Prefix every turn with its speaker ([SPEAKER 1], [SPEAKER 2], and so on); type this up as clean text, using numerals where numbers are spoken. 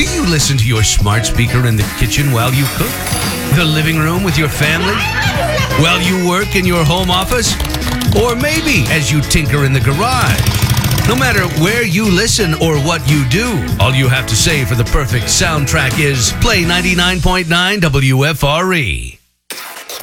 [SPEAKER 1] you listen to your smart speaker in the kitchen while you cook? The living room with your family? While you work in your home office? Or maybe as you tinker in the garage? No matter where you listen or what you do, all you have to say for the perfect soundtrack is play 99.9 WFRE.